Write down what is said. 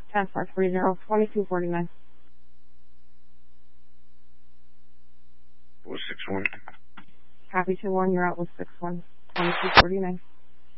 10-430-2249. 461. Copy 2-1, you're out with 6-1, 2249.